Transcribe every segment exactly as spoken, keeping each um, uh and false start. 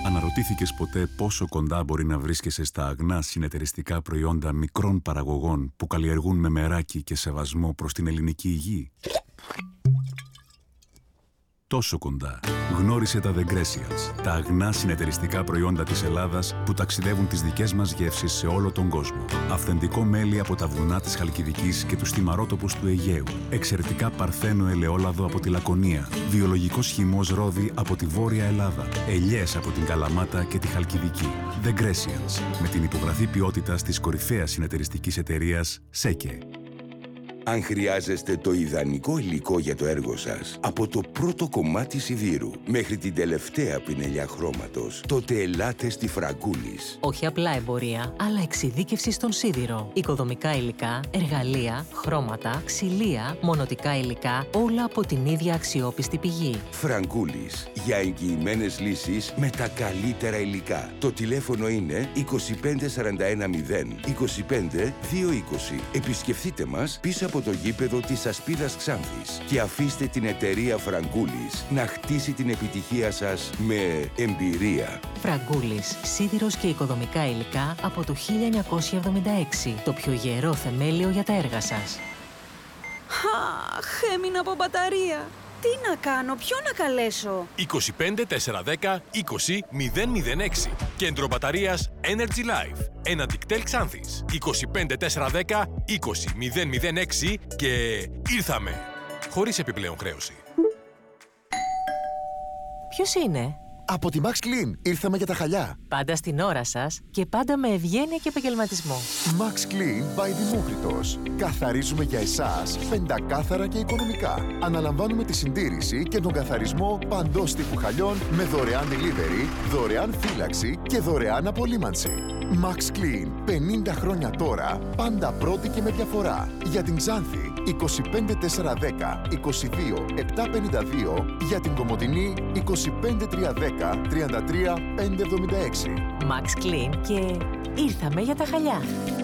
Αναρωτήθηκες ποτέ πόσο κοντά μπορεί να βρίσκεσαι στα αγνά συνεταιριστικά προϊόντα μικρών παραγωγών που καλλιεργούν με μεράκι και σεβασμό προς την ελληνική γη? Τόσο κοντά. Γνώρισε τα The Grecials, τα αγνά συνεταιριστικά προϊόντα της Ελλάδας που ταξιδεύουν τις δικές μας γεύσεις σε όλο τον κόσμο. Αυθεντικό μέλι από τα βουνά της Χαλκιδικής και τους θυμαρότοπους του Αιγαίου. Εξαιρετικά παρθένο ελαιόλαδο από τη Λακωνία. Βιολογικός χυμός ρόδι από τη Βόρεια Ελλάδα. Ελιές από την Καλαμάτα και τη Χαλκιδική. The Grecials, με την υπογραφή ποιότητας της κορυφαίας συνεταιριστικής εταιρείας ΣΕΚΕ. Αν χρειάζεστε το ιδανικό υλικό για το έργο σας, από το πρώτο κομμάτι σιδήρου μέχρι την τελευταία πινελιά χρώματος, τότε ελάτε στη Φραγκούλης. Όχι απλά εμπορία, αλλά εξειδίκευση στον σίδηρο. Οικοδομικά υλικά, εργαλεία, χρώματα, ξυλία, μονοτικά υλικά, όλα από την ίδια αξιόπιστη πηγή. Φραγκούλης, για εγγυημένες λύσεις με τα καλύτερα υλικά. Το τηλέφωνο είναι είκοσι πέντε σαράντα ένα μηδέν είκοσι πέντε δύο είκοσι. Επισκεφτείτε μας πίσω από το γήπεδο της Ασπίδας Ξάνθης και αφήστε την εταιρεία Φραγκούλης να χτίσει την επιτυχία σας με εμπειρία. Φραγκούλης, σίδηρος και οικοδομικά υλικά από το χίλια εννιακόσια εβδομήντα έξι. Το πιο γερό θεμέλιο για τα έργα σας. Αχ, έμεινα από μπαταρία. Τι να κάνω, ποιο να καλέσω? είκοσι πέντε τετρακόσια δέκα είκοσι μηδέν μηδέν έξι. Κέντρο μπαταρίας Energy Life. Ένα Dictel Ξάνθης. είκοσι πέντε τετρακόσια δέκα είκοσι μηδέν μηδέν έξι και ήρθαμε. Χωρίς επιπλέον χρέωση. Ποιος είναι? Από τη Max Clean. Ήρθαμε για τα χαλιά. Πάντα στην ώρα σας και πάντα με ευγένεια και επαγγελματισμό. Max Clean by Δημόκριτος. Καθαρίζουμε για εσάς πεντακάθαρα και οικονομικά. Αναλαμβάνουμε τη συντήρηση και τον καθαρισμό παντός τύπου χαλιών με δωρεάν delivery, δωρεάν φύλαξη και δωρεάν απολύμανση. Max Clean. πενήντα χρόνια τώρα. Πάντα πρώτη και με διαφορά. Για την Ξάνθη είκοσι πέντε τετρακόσια δέκα είκοσι δύο επτακόσια πενήντα δύο. Για την Κομοτηνή είκοσι πέντε τριακόσια δέκα τριάντα τρία πεντακόσια εβδομήντα έξι. Max Clean και ήρθαμε για τα χαλιά.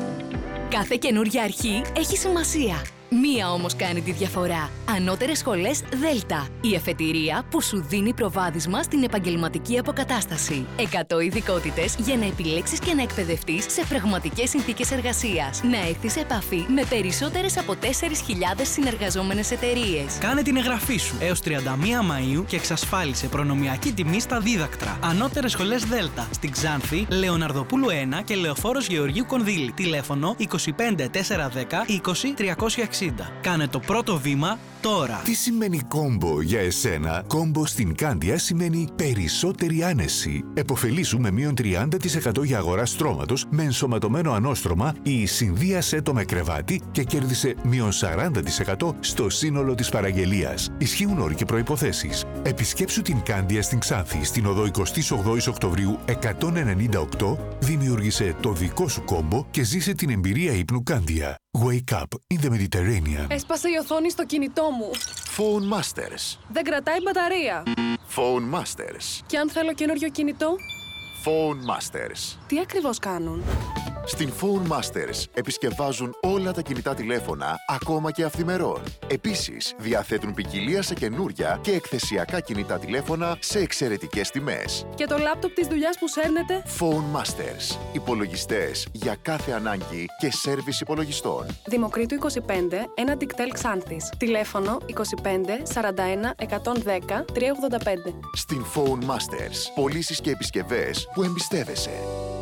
Κάθε καινούργια αρχή έχει σημασία. Μία όμως κάνει τη διαφορά. Ανώτερες σχολές Δέλτα. Η εφετηρία που σου δίνει προβάδισμα στην επαγγελματική αποκατάσταση. εκατό ειδικότητες για να επιλέξεις και να εκπαιδευτείς σε πραγματικές συνθήκες εργασίας. Να έρθεις σε επαφή με περισσότερες από τέσσερις χιλιάδες συνεργαζόμενες εταιρείες. Κάνε την εγγραφή σου έως τριάντα μία Μαΐου και εξασφάλισε προνομιακή τιμή στα δίδακτρα. Ανώτερες σχολές Δέλτα. Στην Ξάνθη, Λεωναρδοπούλου ένα και Λεωφόρος Γεωργίου Κονδύλη. Τηλέφωνο είκοσι πέντε τετρακόσια δέκα είκοσι τριακόσια εξήντα. Κάνε το πρώτο βήμα τώρα. Τι σημαίνει κόμπο για εσένα? Κόμπο στην Κάνδια σημαίνει περισσότερη άνεση. Εποφελήσου με μείον τριάντα τοις εκατό για αγορά στρώματος με ενσωματωμένο ανώστρωμα ή συνδύασέ το με κρεβάτι και κέρδισε μείον σαράντα τοις εκατό στο σύνολο της παραγγελίας. Ισχύουν όροι και προϋποθέσεις. Επισκέψου την Κάνδια στην Ξάνθη, στην οδό εικοστή ογδόη Οκτωβρίου εκατόν ενενήντα οκτώ, δημιούργησε το δικό σου κόμπο και ζήσε την εμπειρία ύπνου Κάνδια. Wake up in the Mediterranean. Έσπασε η οθόνη στο κινητό μου. Phone Masters. Δεν κρατάει μπαταρία. Phone Masters. Και αν θέλω καινούριο κινητό? Phone Masters. Τι ακριβώς κάνουν? Στην Phone Masters επισκευάζουν όλα τα κινητά τηλέφωνα, ακόμα και αυθημερών. Επίσης, διαθέτουν ποικιλία σε καινούρια και εκθεσιακά κινητά τηλέφωνα σε εξαιρετικές τιμές. Και το λάπτοπ της δουλειάς που σέρνετε? Phone Masters. Υπολογιστές για κάθε ανάγκη και σέρβις υπολογιστών. Δημοκρίτου είκοσι πέντε, ένα Dictel Ξάνθης. Τηλέφωνο είκοσι πέντε σαράντα ένα εκατόν δέκα τριακόσια ογδόντα πέντε. Στην Phone Masters. Πωλήσεις και επισκευές που εμπιστεύεσαι.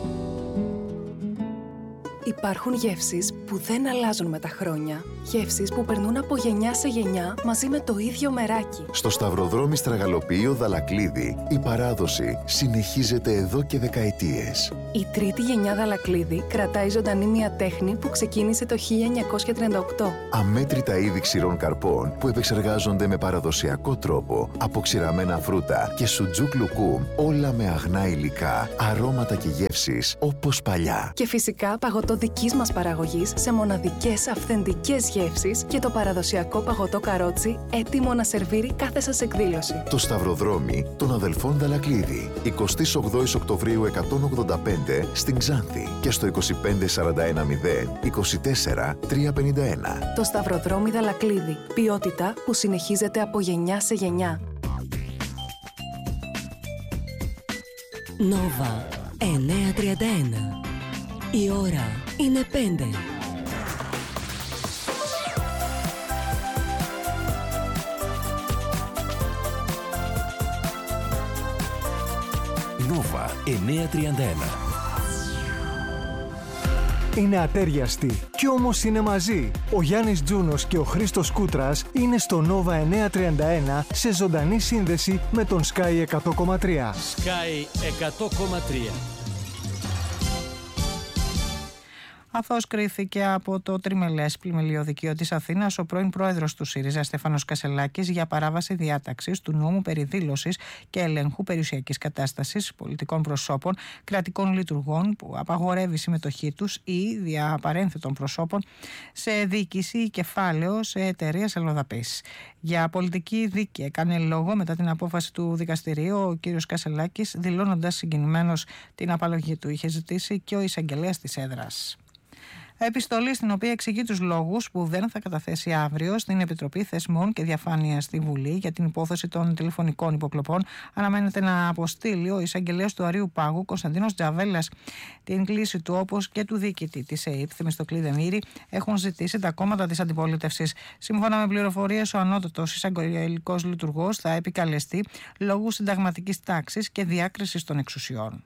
Υπάρχουν γεύσεις που δεν αλλάζουν με τα χρόνια. Γεύσεις που περνούν από γενιά σε γενιά μαζί με το ίδιο μεράκι. Στο Σταυροδρόμι Στραγαλοποιείο Δαλακλίδη, η παράδοση συνεχίζεται εδώ και δεκαετίες. Η τρίτη γενιά Δαλακλίδη κρατάει ζωντανή μια τέχνη που ξεκίνησε το χίλια εννιακόσια τριάντα οκτώ. Αμέτρητα είδη ξηρών καρπών που επεξεργάζονται με παραδοσιακό τρόπο από ξηραμένα φρούτα και σουτζούκ λουκούμ, όλα με αγνά υλικά, αρώματα και γεύσεις όπως παλιά. Και φυσικά παγωτό δικής μας παραγωγής σε μοναδικές αυθεντικές γεύσεις και το παραδοσιακό παγωτό καρότσι έτοιμο να σερβίρει κάθε σας εκδήλωση. Το Σταυροδρόμι των αδελφών Δαλακλίδη, εικοστή ογδόη Οκτωβρίου εκατόν ογδόντα πέντε στην Ξάνθη και στο είκοσι πέντε σαράντα ένα μηδέν είκοσι τέσσερα τριακόσια πενήντα ένα. Το Σταυροδρόμι Δαλακλίδη. Ποιότητα που συνεχίζεται από γενιά σε γενιά. Νόβα εννιακόσια τριάντα ένα. Η ώρα είναι πέντε. Νόβα εννιακόσια τριάντα ένα. Είναι ατέριαστοι κι όμως είναι μαζί. Ο Γιάννης Τζούνος και ο Χρήστος Κούτρας είναι στο Νόβα εννιακόσια τριάντα ένα σε ζωντανή σύνδεση με τον Sky εκατό κόμμα τρία. Sky εκατό κόμμα τρία. Αθώος κρίθηκε από το τριμελές πλημελιωδικείο της Αθήνας ο πρώην πρόεδρος του ΣΥΡΙΖΑ Στέφανος Κασελάκης για παράβαση διάταξης του νόμου περί δήλωσης και ελέγχου περιουσιακής κατάστασης πολιτικών προσώπων, κρατικών λειτουργών που απαγορεύει συμμετοχή τους ή διαπαρένθετων προσώπων σε διοίκηση ή κεφάλαιο σε εταιρείες αλλοδαπής. Για πολιτική δίκη έκανε λόγο μετά την απόφαση του δικαστηρίου ο κ. Κασελάκης, δηλώνοντας συγκινημένος την απαλλαγή του. Είχε ζητήσει και ο εισαγγελέας της έδρας. Επιστολή στην οποία εξηγεί τους λόγους που δεν θα καταθέσει αύριο στην Επιτροπή Θεσμών και Διαφάνειας στη Βουλή για την υπόθεση των τηλεφωνικών υποκλοπών αναμένεται να αποστείλει ο εισαγγελέας του Αρείου Πάγου Κωνσταντίνος Τζαβέλας. Την κλήση του, όπως και του διοικητή της ΕΕΠ Θεμιστοκλή Δεμήρη, έχουν ζητήσει τα κόμματα της αντιπολίτευσης. Σύμφωνα με πληροφορίες, ο ανώτατος εισαγγελικός λειτουργός θα επικαλεστεί λόγου συνταγματικής τάξης και διάκρισης των εξουσιών.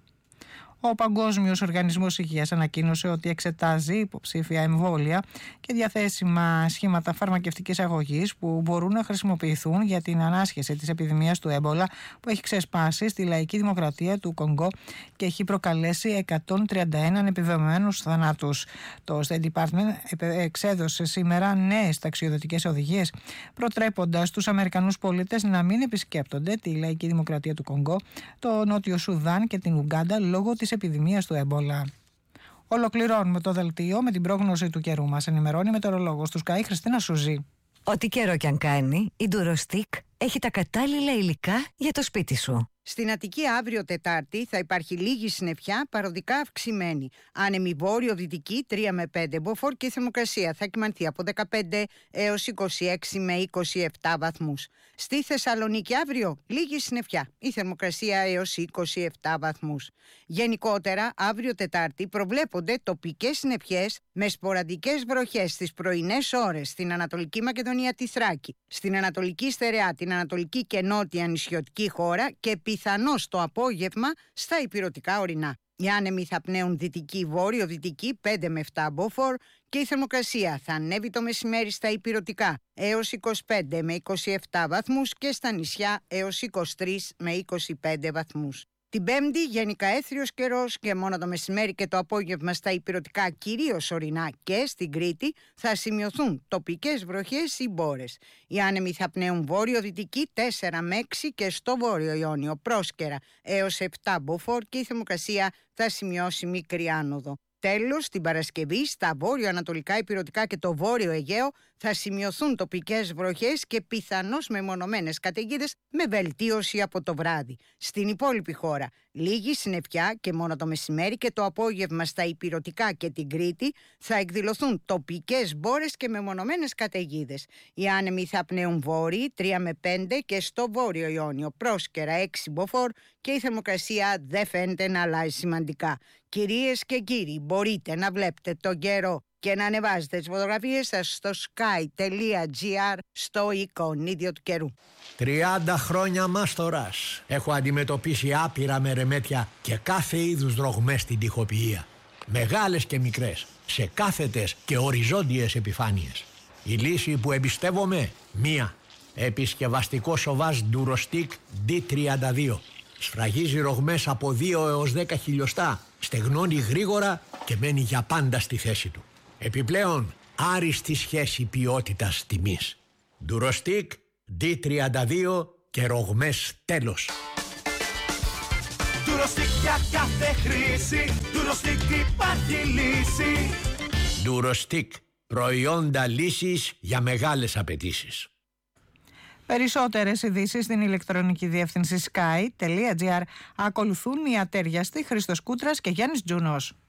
Ο Παγκόσμιος Οργανισμός Υγείας ανακοίνωσε ότι εξετάζει υποψήφια εμβόλια και διαθέσιμα σχήματα φαρμακευτικής αγωγής που μπορούν να χρησιμοποιηθούν για την ανάσχεση της επιδημίας του έμπολα που έχει ξεσπάσει στη Λαϊκή Δημοκρατία του Κονγκό και έχει προκαλέσει εκατόν τριάντα ένα ανεπιβεβαιωμένους θανάτους. Το State Department εξέδωσε σήμερα νέες ταξιοδοτικές οδηγίες, προτρέποντας τους Αμερικανούς πολίτες να μην επισκέπτονται τη Λαϊκή Δημοκρατία του Κονγκό, το Νότιο Σουδάν και την Ουγκάντα λόγω της επιδημίας του έμπολα. Ολοκληρώνουμε το δελτίο με την πρόγνωση του καιρού. Μας ενημερώνει η μετεωρολόγος του Sky Χριστίνα Σουζή. Ό,τι καιρό κι αν κάνει, η Durostick έχει τα κατάλληλα υλικά για το σπίτι σου. Στην Αττική αύριο Τετάρτη θα υπάρχει λίγη συννεφιά, παροδικά αυξημένη. Άνεμη βόρειο-δυτική τρία με πέντε μποφόρ και η θερμοκρασία θα κυμανθεί από δεκαπέντε έως είκοσι έξι με είκοσι επτά βαθμούς. Στη Θεσσαλονίκη αύριο λίγη συννεφιά, η θερμοκρασία έως είκοσι επτά βαθμούς. Γενικότερα αύριο Τετάρτη προβλέπονται τοπικές συννεφιές με σποραδικές βροχές στις πρωινές ώρες στην Ανατολική Μακεδονία τη Θράκη, στην Ανατολική Στερεά, την Ανατολική και Νότια νησιωτική χώρα και πιθανώς το απόγευμα στα ηπειρωτικά ορεινά. Οι άνεμοι θα πνέουν δυτική βόρειο-δυτική πέντε με επτά μποφόρ και η θερμοκρασία θα ανέβει το μεσημέρι στα ηπειρωτικά έως είκοσι πέντε με είκοσι επτά βαθμούς και στα νησιά έως είκοσι τρεις με είκοσι πέντε βαθμούς. Την Πέμπτη γενικά έθριος καιρός και μόνο το μεσημέρι και το απόγευμα στα ηπειρωτικά κυρίως ορεινά και στην Κρήτη θα σημειωθούν τοπικές βροχές ή μπόρες. Οι άνεμοι θα πνέουν βόρειο-δυτική τέσσερα με έξι και στο βόρειο Ιόνιο πρόσκαιρα έως επτά μποφόρ και η θερμοκρασία θα σημειώσει μικρή άνοδο. Τέλος, την Παρασκευή στα βόρειο-ανατολικά ηπειρωτικά και το βόρειο Αιγαίο θα σημειωθούν τοπικές βροχές και πιθανώς μεμονωμένες καταιγίδες με βελτίωση από το βράδυ. Στην υπόλοιπη χώρα λίγη συννεφιά και μόνο το μεσημέρι και το απόγευμα στα ηπειρωτικά και την Κρήτη θα εκδηλωθούν τοπικές μπόρες και μεμονωμένες καταιγίδες. Οι άνεμοι θα πνέουν βόρειοι τρία με πέντε και στο βόρειο Ιόνιο πρόσκαιρα έξι μποφόρ και η θερμοκρασία δεν φαίνεται να αλλάζει σημαντικά. Κυρίες και κύριοι, μπορείτε να βλέπετε τον καιρό και να ανεβάζετε τις φωτογραφίες σας στο sky τελεία gr στο εικονίδιο του καιρού. τριάντα χρόνια μάστορας. Έχω αντιμετωπίσει άπειρα μερεμέτια και κάθε είδους δρογμές στην τοιχοποιία. Μεγάλες και μικρές, σε κάθετες και οριζόντιες επιφάνειες. Η λύση που εμπιστεύομαι, μία. Επισκευαστικό σοβάζ Durostick ντι τριάντα δύο. Σφραγίζει ρογμές από δύο έως δέκα χιλιοστά, στεγνώνει γρήγορα και μένει για πάντα στη θέση του. Επιπλέον, άριστη σχέση ποιότητας τιμής. Durostick ντι τριάντα δύο και ρογμές τέλος. Durostick για κάθε χρήση, Durostick υπάρχει λύση. Durostick, προϊόντα λύσης για μεγάλες απαιτήσεις. Περισσότερες ειδήσεις στην ηλεκτρονική διεύθυνση sky τελεία gr. Ακολουθούν οι ατέριαστοι Χρήστος Κούτρας και Γιάννης Τζούνος.